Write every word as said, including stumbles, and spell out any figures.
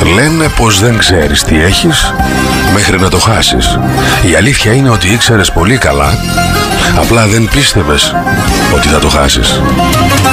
Λένε πως δεν ξέρεις τι έχεις μέχρι να το χάσεις. Η αλήθεια είναι ότι ήξερες πολύ καλά, απλά δεν πίστευες ότι θα το χάσεις.